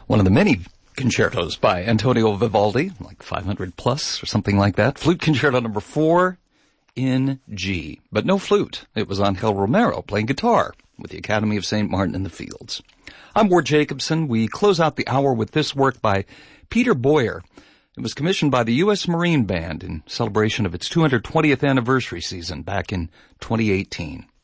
one of the many concertos by Antonio Vivaldi, like 500 plus or something like that. Flute Concerto number 4 in G, but no flute. It was Angel Romero playing guitar with the Academy of St. Martin in the Fields. I'm Ward Jacobson. We close out the hour with this work by Peter Boyer. It was commissioned by the U.S. Marine Band in celebration of its 220th anniversary season back in 2018.